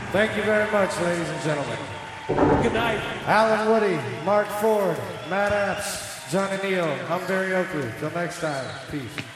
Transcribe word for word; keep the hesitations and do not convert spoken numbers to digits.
Thank you very much, ladies and gentlemen. Good night. Alan Woody, Mark Ford, Matt Apps, Johnny Neal, I'm Barry Oakley. Till next time, peace.